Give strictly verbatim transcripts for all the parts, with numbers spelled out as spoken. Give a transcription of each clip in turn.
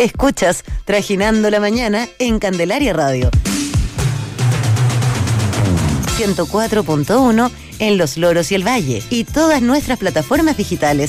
Escuchas Trajinando la Mañana en Candelaria Radio. ciento cuatro punto uno en Los Loros y el Valle y todas nuestras plataformas digitales.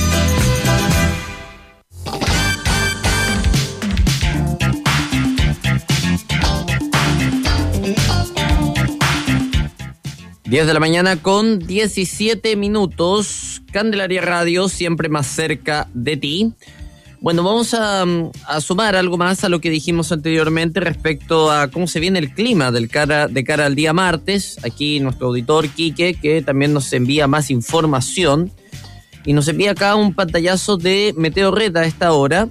diez de la mañana con diecisiete minutos. Candelaria Radio, siempre más cerca de ti. Bueno, vamos a, a sumar algo más a lo que dijimos anteriormente respecto a cómo se viene el clima del cara, de cara al día martes. Aquí nuestro auditor Quique, que también nos envía más información, y nos envía acá un pantallazo de Meteorred a esta hora,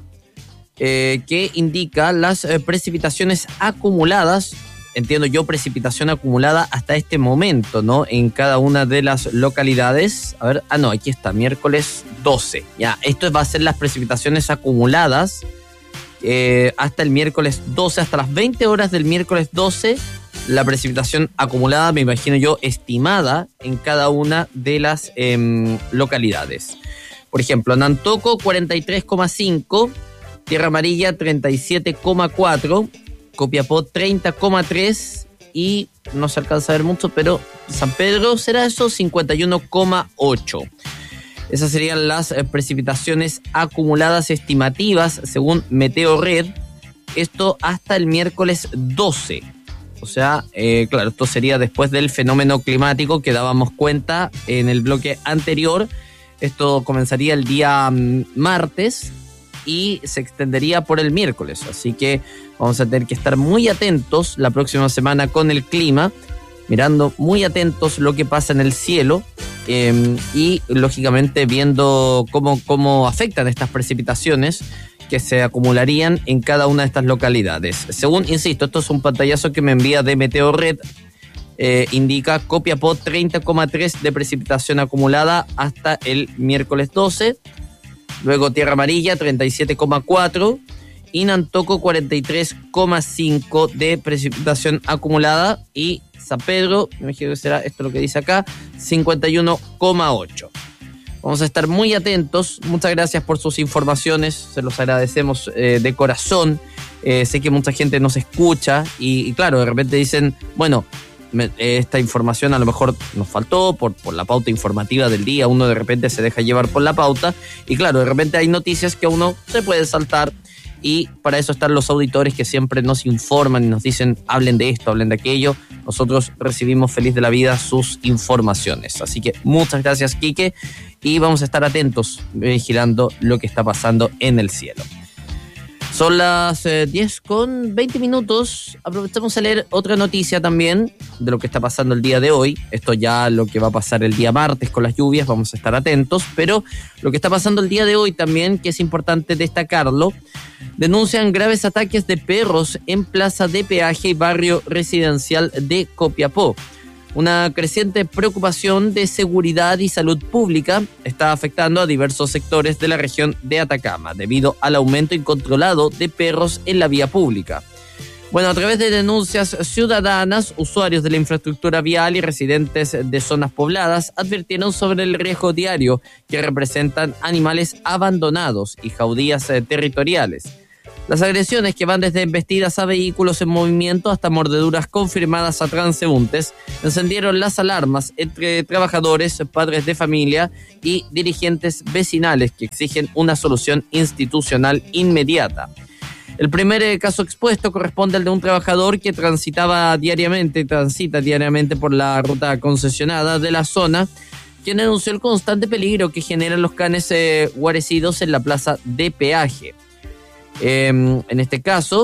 eh, que indica las eh, precipitaciones acumuladas. Entiendo yo, precipitación acumulada hasta este momento, ¿no? En cada una de las localidades. A ver, ah, no, aquí está, miércoles doce. Ya, esto va a ser las precipitaciones acumuladas eh, hasta el miércoles doce, hasta las veinte horas del miércoles doce. La precipitación acumulada, me imagino yo, estimada en cada una de las eh, localidades. Por ejemplo, Nantoco, cuarenta y tres coma cinco, Tierra Amarilla, treinta y siete coma cuatro, Copiapó treinta coma tres y no se alcanza a ver mucho, pero San Pedro, ¿será eso? cincuenta y uno coma ocho. Esas serían las eh, precipitaciones acumuladas estimativas según Meteorred. Esto hasta el miércoles doce. O sea, eh, claro, esto sería después del fenómeno climático que dábamos cuenta en el bloque anterior. Esto comenzaría el día mm, martes y se extendería por el miércoles, así que vamos a tener que estar muy atentos la próxima semana con el clima, mirando muy atentos lo que pasa en el cielo eh, y lógicamente viendo cómo, cómo afectan estas precipitaciones que se acumularían en cada una de estas localidades. Según, insisto, esto es un pantallazo que me envía de Meteorred, eh, indica Copiapó treinta coma tres de precipitación acumulada hasta el miércoles doce. Luego Tierra Amarilla, treinta y siete coma cuatro, y Nantoco, cuarenta y tres coma cinco de precipitación acumulada, y San Pedro, me imagino que será esto lo que dice acá, cincuenta y uno coma ocho. Vamos a estar muy atentos. Muchas gracias por sus informaciones, se los agradecemos eh, de corazón. Eh, sé que mucha gente nos escucha y, y claro, de repente dicen, bueno, esta información a lo mejor nos faltó por, por la pauta informativa del día, uno de repente se deja llevar por la pauta y claro, de repente hay noticias que uno se puede saltar y para eso están los auditores que siempre nos informan y nos dicen hablen de esto, hablen de aquello. Nosotros recibimos feliz de la vida sus informaciones, así que muchas gracias, Quique, y vamos a estar atentos vigilando lo que está pasando en el cielo. Son las eh, diez con veinte minutos. Aprovechamos a leer otra noticia también de lo que está pasando el día de hoy. Esto ya lo que va a pasar el día martes con las lluvias, vamos a estar atentos. Pero lo que está pasando el día de hoy también, que es importante destacarlo, denuncian graves ataques de perros en plaza de peaje y barrio residencial de Copiapó. Una creciente preocupación de seguridad y salud pública está afectando a diversos sectores de la región de Atacama debido al aumento incontrolado de perros en la vía pública. Bueno, a través de denuncias ciudadanas, usuarios de la infraestructura vial y residentes de zonas pobladas advirtieron sobre el riesgo diario que representan animales abandonados y jaudías eh, territoriales. Las agresiones, que van desde embestidas a vehículos en movimiento hasta mordeduras confirmadas a transeúntes, encendieron las alarmas entre trabajadores, padres de familia y dirigentes vecinales que exigen una solución institucional inmediata. El primer caso expuesto corresponde al de un trabajador que transitaba diariamente, transita diariamente por la ruta concesionada de la zona, quien denunció el constante peligro que generan los canes eh, guarecidos en la plaza de peaje. Eh, en este caso,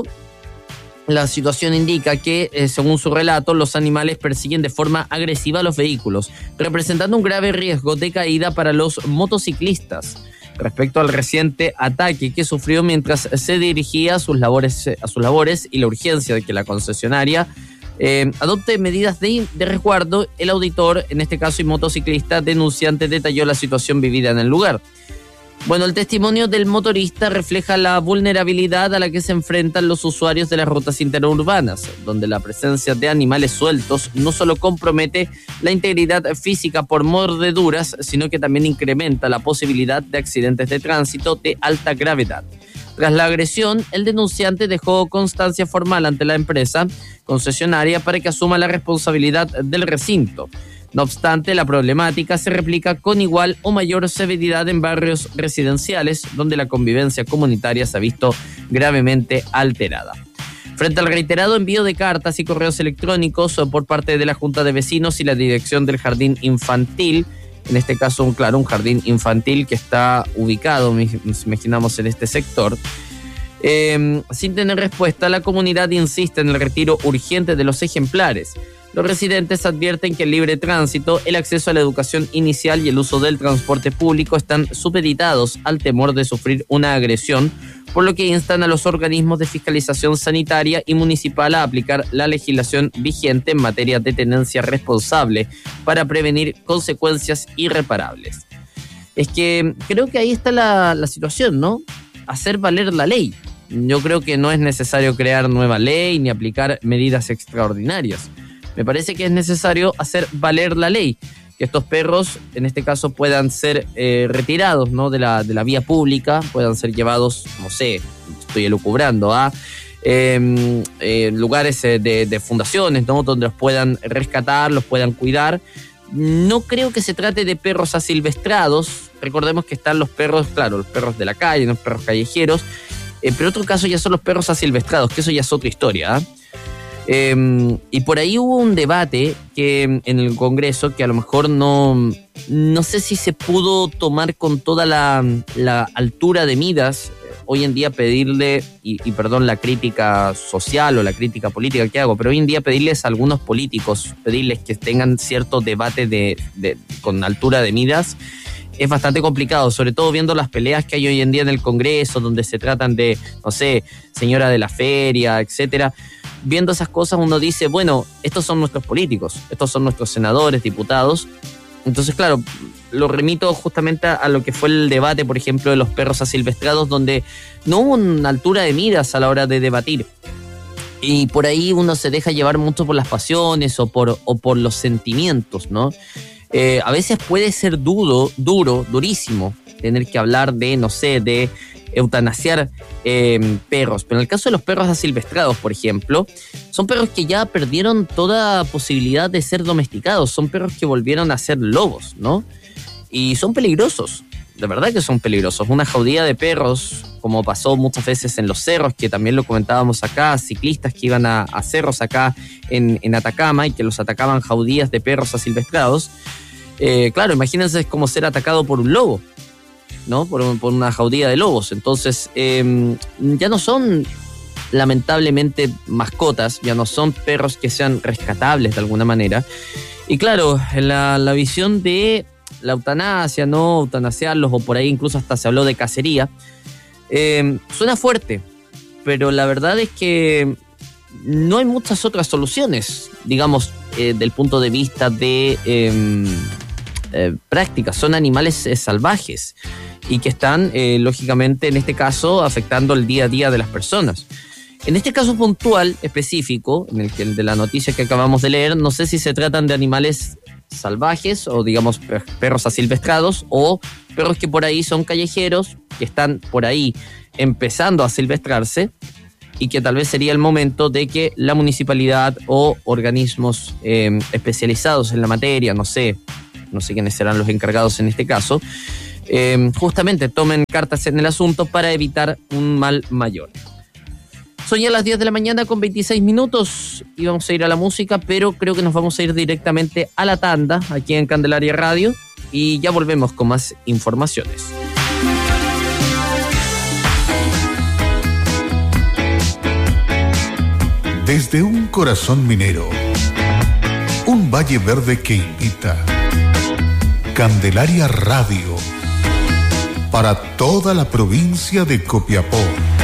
la situación indica que, eh, según su relato, los animales persiguen de forma agresiva a los vehículos, representando un grave riesgo de caída para los motociclistas. Respecto al reciente ataque que sufrió mientras se dirigía a sus labores, a sus labores y la urgencia de que la concesionaria eh, adopte medidas de, de resguardo, el auditor, en este caso y motociclista denunciante, detalló la situación vivida en el lugar. Bueno, el testimonio del motorista refleja la vulnerabilidad a la que se enfrentan los usuarios de las rutas interurbanas, donde la presencia de animales sueltos no solo compromete la integridad física por mordeduras, sino que también incrementa la posibilidad de accidentes de tránsito de alta gravedad. Tras la agresión, el denunciante dejó constancia formal ante la empresa concesionaria para que asuma la responsabilidad del recinto. No obstante, la problemática se replica con igual o mayor severidad en barrios residenciales, donde la convivencia comunitaria se ha visto gravemente alterada. Frente al reiterado envío de cartas y correos electrónicos por parte de la Junta de Vecinos y la Dirección del Jardín Infantil, en este caso, un, claro, un jardín infantil que está ubicado, nos imaginamos, en este sector, eh, sin tener respuesta, la comunidad insiste en el retiro urgente de los ejemplares. Los residentes advierten que el libre tránsito, el acceso a la educación inicial y el uso del transporte público están supeditados al temor de sufrir una agresión, por lo que instan a los organismos de fiscalización sanitaria y municipal a aplicar la legislación vigente en materia de tenencia responsable para prevenir consecuencias irreparables. Es que creo que ahí está la, la situación, ¿no? Hacer valer la ley. Yo creo que no es necesario crear nueva ley ni aplicar medidas extraordinarias. Me parece que es necesario hacer valer la ley, que estos perros, en este caso, puedan ser eh, retirados, ¿no?, de la, de la vía pública, puedan ser llevados, no sé, estoy elucubrando, a eh, eh, lugares de, de fundaciones, ¿no?, donde los puedan rescatar, los puedan cuidar. No creo que se trate de perros asilvestrados. Recordemos que están los perros, claro, los perros de la calle, los perros callejeros, eh, pero otro caso ya son los perros asilvestrados, que eso ya es otra historia, ¿eh? Eh, y por ahí hubo un debate que en el Congreso que a lo mejor no, no sé si se pudo tomar con toda la, la altura de miras. Hoy en día pedirle, y, y perdón la crítica social o la crítica política que hago, pero hoy en día pedirles a algunos políticos, pedirles que tengan cierto debate de, de, con altura de miras, es bastante complicado, sobre todo viendo las peleas que hay hoy en día en el Congreso, donde se tratan de, no sé, señora de la feria, etcétera. Viendo esas cosas uno dice, bueno, estos son nuestros políticos, estos son nuestros senadores, diputados. Entonces, claro, lo remito justamente a lo que fue el debate, por ejemplo, de los perros asilvestrados, donde no hubo una altura de miras a la hora de debatir. Y por ahí uno se deja llevar mucho por las pasiones o por, o por los sentimientos, ¿no? Eh, a veces puede ser duro, duro, durísimo tener que hablar de, no sé, de eutanasiar eh, perros, pero en el caso de los perros asilvestrados, por ejemplo, son perros que ya perdieron toda posibilidad de ser domesticados, son perros que volvieron a ser lobos, ¿no? Y son peligrosos, de verdad que son peligrosos. Una jaudía de perros, como pasó muchas veces en los cerros, que también lo comentábamos acá, ciclistas que iban a, a cerros acá en, en Atacama y que los atacaban jaudías de perros asilvestrados. Eh, claro, imagínense, es como ser atacado por un lobo, ¿no? Por, por una jaudía de lobos. Entonces, eh, ya no son, lamentablemente, mascotas, ya no son perros que sean rescatables de alguna manera. Y claro, la, la visión de la eutanasia, ¿no? Eutanasiarlos, o por ahí incluso hasta se habló de cacería, eh, suena fuerte, pero la verdad es que no hay muchas otras soluciones, digamos, eh, del punto de vista de eh, eh, prácticas. Son animales eh, salvajes y que están, eh, lógicamente, en este caso, afectando el día a día de las personas. En este caso puntual, específico, en el, que, el de la noticia que acabamos de leer, no sé si se tratan de animales salvajes o, digamos, perros asilvestrados o perros que por ahí son callejeros, que están por ahí empezando a silvestrarse y que tal vez sería el momento de que la municipalidad o organismos eh, especializados en la materia, no sé, no sé quiénes serán los encargados en este caso, Eh, justamente tomen cartas en el asunto para evitar un mal mayor. Son ya las diez de la mañana con veintiséis minutos y vamos a ir a la música, pero creo que nos vamos a ir directamente a la tanda aquí en Candelaria Radio y ya volvemos con más informaciones. Desde un corazón minero, un valle verde que invita. Candelaria Radio, para toda la provincia de Copiapó.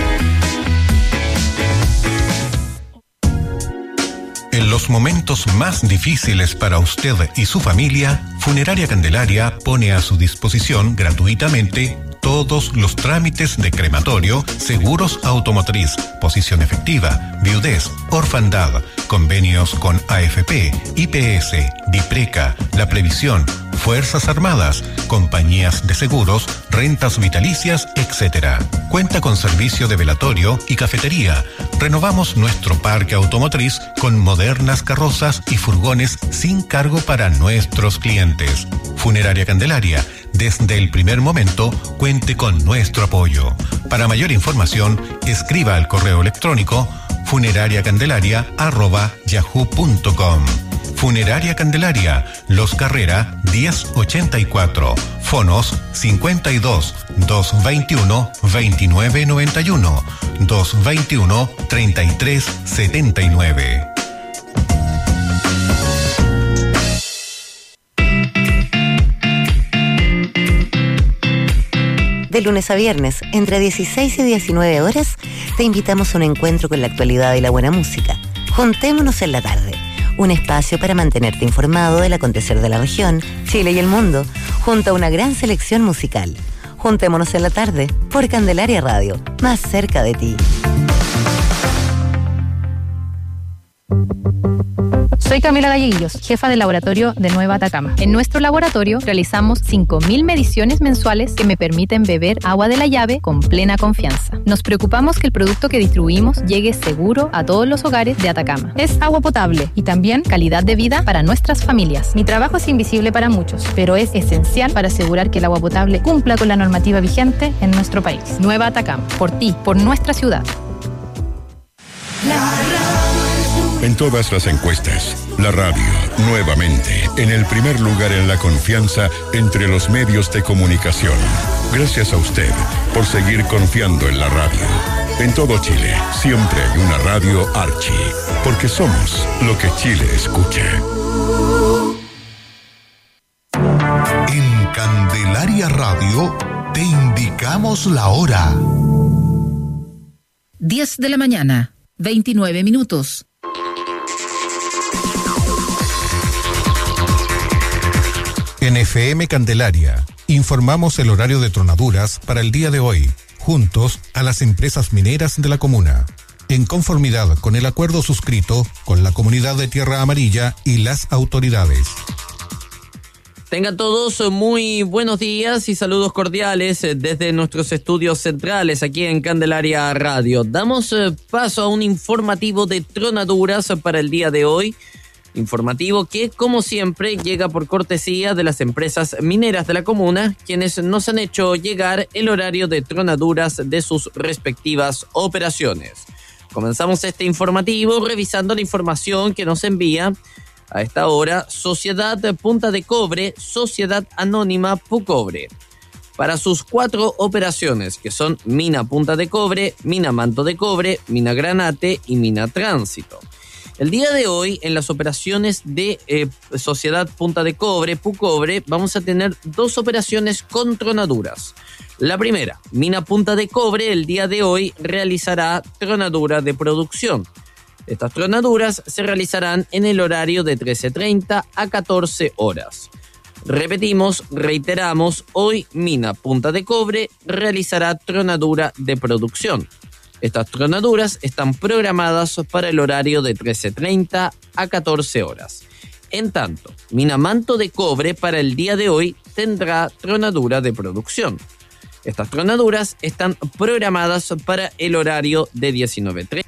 En los momentos más difíciles para usted y su familia, Funeraria Candelaria pone a su disposición gratuitamente todos los trámites de crematorio, seguros automotriz, posición efectiva, viudez, orfandad, convenios con A F P, I P S, DIPRECA, La Previsión, Fuerzas Armadas, compañías de seguros, rentas vitalicias, etcétera. Cuenta con servicio de velatorio y cafetería. Renovamos nuestro parque automotriz con modernas carrozas y furgones sin cargo para nuestros clientes. Funeraria Candelaria, desde el primer momento, cuente con nuestro apoyo. Para mayor información, escriba al correo electrónico funerariacandelaria arroba yahoo punto com. Funeraria Candelaria, Los Carrera diez ochenta y cuatro, fonos cincuenta y dos, doscientos veintiuno, veintinueve noventa y uno, doscientos veintiuno, treinta y tres setenta y nueve. De lunes a viernes, entre dieciséis y diecinueve horas, te invitamos a un encuentro con la actualidad y la buena música. Juntémonos en la tarde. Un espacio para mantenerte informado del acontecer de la región, Chile y el mundo, junto a una gran selección musical. Juntémonos en la tarde, por Candelaria Radio, más cerca de ti. Soy Camila Galleguillos, jefa del laboratorio de Nueva Atacama. En nuestro laboratorio realizamos cinco mil mediciones mensuales que me permiten beber agua de la llave con plena confianza. Nos preocupamos que el producto que distribuimos llegue seguro a todos los hogares de Atacama. Es agua potable y también calidad de vida para nuestras familias. Mi trabajo es invisible para muchos, pero es esencial para asegurar que el agua potable cumpla con la normativa vigente en nuestro país. Nueva Atacama, por ti, por nuestra ciudad. En todas las encuestas, la radio, nuevamente, en el primer lugar en la confianza entre los medios de comunicación. Gracias a usted por seguir confiando en la radio. En todo Chile, siempre hay una radio Archi, porque somos lo que Chile escucha. En Candelaria Radio, te indicamos la hora. diez de la mañana, veintinueve minutos. En F M Candelaria, informamos el horario de tronaduras para el día de hoy, juntos a las empresas mineras de la comuna, en conformidad con el acuerdo suscrito con la comunidad de Tierra Amarilla y las autoridades. Tengan todos muy buenos días y saludos cordiales desde nuestros estudios centrales aquí en Candelaria Radio. Damos paso a un informativo de tronaduras para el día de hoy. Informativo que, como siempre, llega por cortesía de las empresas mineras de la comuna, quienes nos han hecho llegar el horario de tronaduras de sus respectivas operaciones. Comenzamos este informativo revisando la información que nos envía a esta hora Sociedad Punta de Cobre, Sociedad Anónima Pucobre. Para sus cuatro operaciones, que son Mina Punta de Cobre, Mina Manto de Cobre, Mina Granate y Mina Tránsito. El día de hoy, en las operaciones de eh, Sociedad Punta de Cobre, Pucobre, vamos a tener dos operaciones con tronaduras. La primera, Mina Punta de Cobre, el día de hoy realizará tronadura de producción. Estas tronaduras se realizarán en el horario de trece treinta a catorce horas. Repetimos, reiteramos, hoy Mina Punta de Cobre realizará tronadura de producción. Estas tronaduras están programadas para el horario de trece treinta a catorce horas. En tanto, Mina Manto de Cobre para el día de hoy tendrá tronadura de producción. Estas tronaduras están programadas para el horario de diecinueve treinta.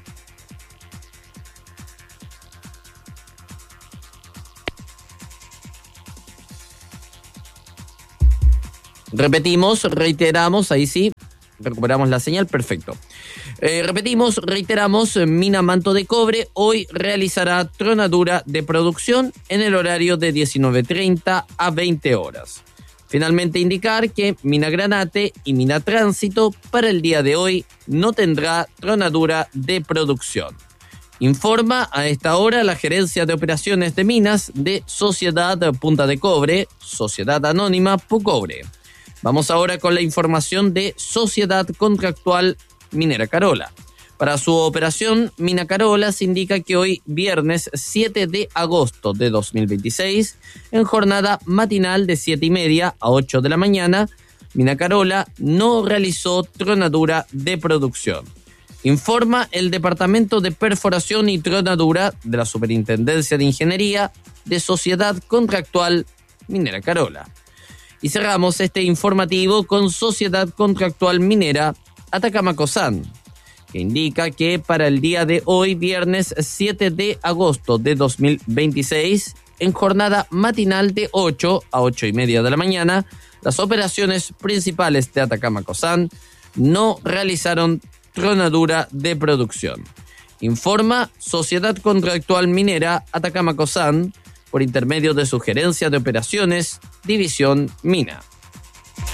Repetimos, reiteramos, ahí sí, recuperamos la señal, perfecto. Eh, repetimos, reiteramos, Mina Manto de Cobre hoy realizará tronadura de producción en el horario de diecinueve treinta a veinte horas. Finalmente indicar que Mina Granate y Mina Tránsito para el día de hoy no tendrá tronadura de producción. Informa a esta hora la Gerencia de Operaciones de Minas de Sociedad Punta de Cobre, Sociedad Anónima Pucobre. Vamos ahora con la información de Sociedad Contractual Minera Carola. Para su operación, Mina Carola se indica que hoy, viernes siete de agosto de dos mil veintiséis, en jornada matinal de siete y media a ocho de la mañana, Mina Carola no realizó tronadura de producción. Informa el Departamento de Perforación y Tronadura de la Superintendencia de Ingeniería de Sociedad Contractual Minera Carola. Y cerramos este informativo con Sociedad Contractual Minera Atacama Cosán, que indica que para el día de hoy, viernes siete de agosto de dos mil veintiséis, en jornada matinal de ocho a ocho y media de la mañana, las operaciones principales de Atacama Cosán no realizaron tronadura de producción. Informa Sociedad Contractual Minera Atacama Cosán por intermedio de su gerencia de operaciones, División Mina.